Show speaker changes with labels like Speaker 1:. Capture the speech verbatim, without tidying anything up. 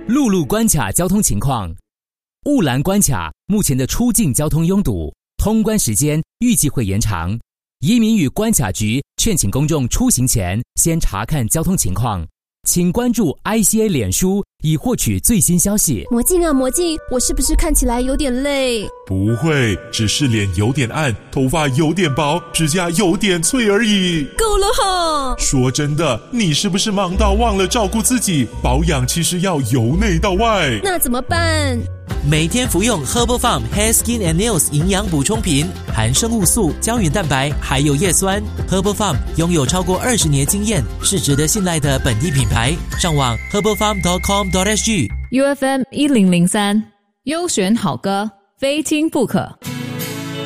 Speaker 1: 陆路关卡交通情况。雾兰关卡目前的出境交通拥堵，通关时间预计会延长。移民与关卡局劝请公众出行前先查看交通情况，请关注 I C A 脸书以获取最新消息。
Speaker 2: 魔镜啊魔镜，我是不是看起来有点累？
Speaker 3: 不会，只是脸有点暗，头发有点薄，指甲有点脆而已。
Speaker 2: 够了哈！
Speaker 3: 说真的，你是不是忙到忘了照顾自己？保养其实要由内到外。
Speaker 2: 那怎么办？
Speaker 4: 每天服用 Herbal Farm Hair Skin and Nails 营养补充品，含生物素、胶原蛋白，还有叶酸。Herbal Farm 拥有超过二十年经验，是值得信赖的本地品牌。上网 herbal farm dot com dot s g。
Speaker 5: U F M 一零零三，优选好歌，非听不可。